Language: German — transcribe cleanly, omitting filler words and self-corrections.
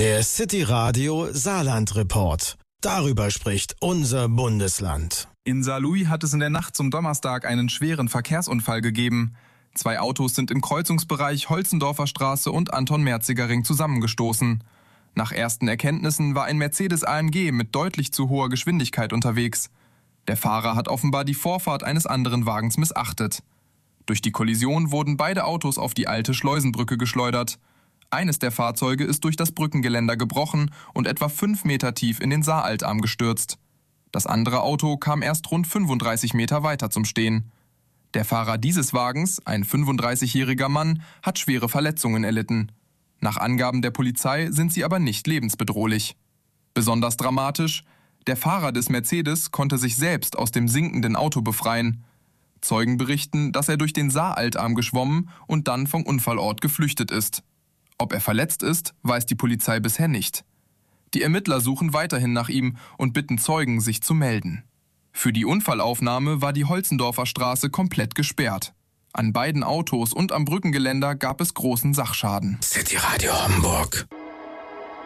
Der City Radio Saarland Report. Darüber spricht unser Bundesland. In Saarlouis hat es in der Nacht zum Donnerstag einen schweren Verkehrsunfall gegeben. 2 Autos sind im Kreuzungsbereich Holzendorfer Straße und Anton-Merziger-Ring zusammengestoßen. Nach ersten Erkenntnissen war ein Mercedes AMG mit deutlich zu hoher Geschwindigkeit unterwegs. Der Fahrer hat offenbar die Vorfahrt eines anderen Wagens missachtet. Durch die Kollision wurden beide Autos auf die alte Schleusenbrücke geschleudert. Eines der Fahrzeuge ist durch das Brückengeländer gebrochen und etwa 5 Meter tief in den Saaraltarm gestürzt. Das andere Auto kam erst rund 35 Meter weiter zum Stehen. Der Fahrer dieses Wagens, ein 35-jähriger Mann, hat schwere Verletzungen erlitten. Nach Angaben der Polizei sind sie aber nicht lebensbedrohlich. Besonders dramatisch: Der Fahrer des Mercedes konnte sich selbst aus dem sinkenden Auto befreien. Zeugen berichten, dass er durch den Saaraltarm geschwommen und dann vom Unfallort geflüchtet ist. Ob er verletzt ist, weiß die Polizei bisher nicht. Die Ermittler suchen weiterhin nach ihm und bitten Zeugen, sich zu melden. Für die Unfallaufnahme war die Holzendorfer Straße komplett gesperrt. An beiden Autos und am Brückengeländer gab es großen Sachschaden. City Radio Hamburg.